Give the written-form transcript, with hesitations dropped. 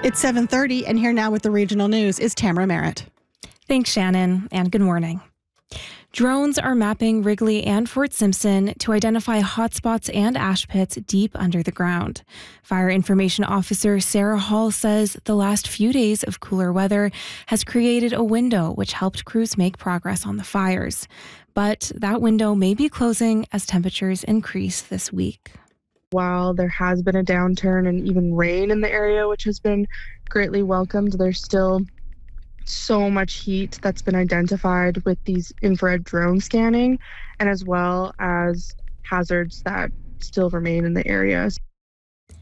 It's 7:30, and here now with the regional news is Tamara Merritt. Thanks, Shannon, and good morning. Drones are mapping Wrigley and Fort Simpson to identify hotspots and ash pits deep under the ground. Fire Information Officer Sarah Hall says the last few days of cooler weather has created a window which helped crews make progress on the fires. But that window may be closing as temperatures increase this week. While there has been a downturn and even rain in the area, which has been greatly welcomed, there's still so much heat that's been identified with these infrared drone scanning, and as well as hazards that still remain in the area.